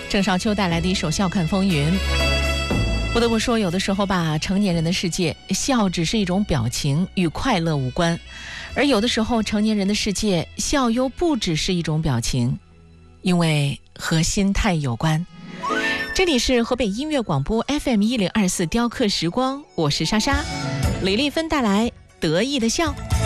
郑少秋带来的一首《笑看风云》。不得不说，有的时候吧，成年人的世界，笑只是一种表情，与快乐无关；而有的时候，成年人的世界，笑又不只是一种表情，因为和心态有关。这里是河北音乐广播 FM1024雕刻时光，我是莎莎，李丽芬带来得意的笑。